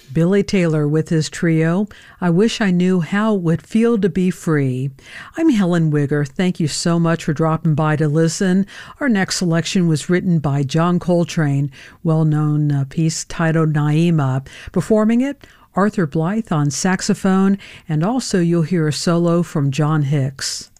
Billy Taylor with his trio, I Wish I Knew How It Would Feel to Be Free. I'm Helen Wigger. Thank you so much for dropping by to listen. Our next selection was written by John Coltrane, well-known piece titled Naima. Performing it, Arthur Blythe on saxophone, and also you'll hear a solo from John Hicks.